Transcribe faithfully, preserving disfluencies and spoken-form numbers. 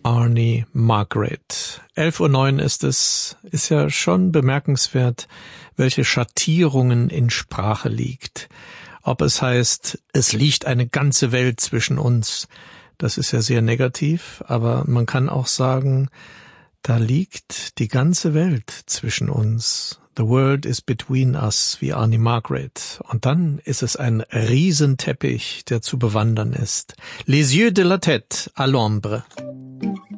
Arnie Margaret. elf Uhr neun ist es, ist ja schon bemerkenswert, welche Schattierungen in Sprache liegt. Ob es heißt, es liegt eine ganze Welt zwischen uns, das ist ja sehr negativ, aber man kann auch sagen, da liegt die ganze Welt zwischen uns. The world is between us, wie Arnie Margaret. Und dann ist es ein Riesenteppich, der zu bewandern ist. Les yeux de la tête à l'ombre.